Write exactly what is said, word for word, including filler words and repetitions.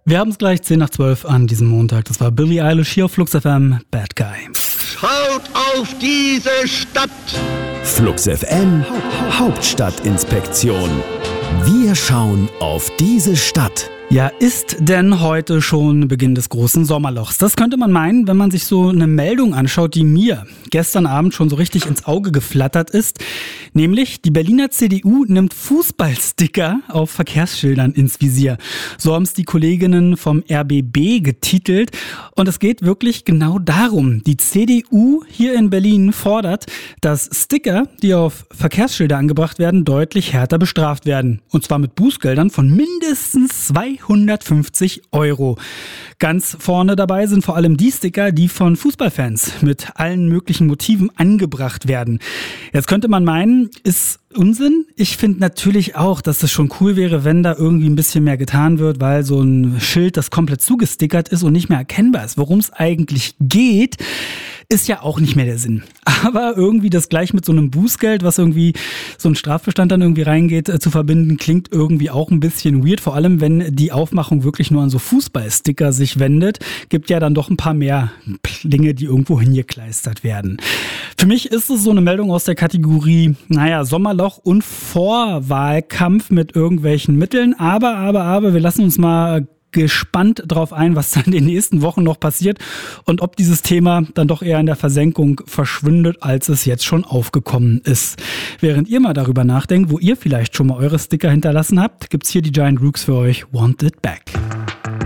Wir haben es gleich zehn nach zwölf an diesem Montag. Das war Billie Eilish hier auf Flux F M, Bad Guy. Schaut auf diese Stadt! Flux F M Hauptstadtinspektion. Wir schauen auf diese Stadt. Ja, ist denn heute schon Beginn des großen Sommerlochs? Das könnte man meinen, wenn man sich so eine Meldung anschaut, die mir gestern Abend schon so richtig ins Auge geflattert ist. Nämlich, die Berliner C D U nimmt Fußballsticker auf Verkehrsschildern ins Visier. So haben es die Kolleginnen vom R B B getitelt. Und es geht wirklich genau darum. Die C D U hier in Berlin fordert, dass Sticker, die auf Verkehrsschilder angebracht werden, deutlich härter bestraft werden. Und zwar mit Bußgeldern von mindestens zweihundertfünfzig Euro. Ganz vorne dabei sind vor allem die Sticker, die von Fußballfans mit allen möglichen Motiven angebracht werden. Jetzt könnte man meinen, ist Unsinn. Ich finde natürlich auch, dass es schon cool wäre, wenn da irgendwie ein bisschen mehr getan wird, weil so ein Schild, das komplett zugestickert ist und nicht mehr erkennbar ist, worum es eigentlich geht, ist ja auch nicht mehr der Sinn. Aber irgendwie das gleich mit so einem Bußgeld, was irgendwie so ein Strafbestand dann irgendwie reingeht, äh, zu verbinden, klingt irgendwie auch ein bisschen weird. Vor allem, wenn die Aufmachung wirklich nur an so Fußballsticker sich wendet, gibt ja dann doch ein paar mehr Dinge, die irgendwo hingekleistert werden. Für mich ist es so eine Meldung aus der Kategorie, naja, Sommerloch und Vorwahlkampf mit irgendwelchen Mitteln. Aber, aber, aber, wir lassen uns mal gespannt drauf ein, was dann in den nächsten Wochen noch passiert und ob dieses Thema dann doch eher in der Versenkung verschwindet, als es jetzt schon aufgekommen ist. Während ihr mal darüber nachdenkt, wo ihr vielleicht schon mal eure Sticker hinterlassen habt, gibt's hier die Giant Rooks für euch. Want It Back.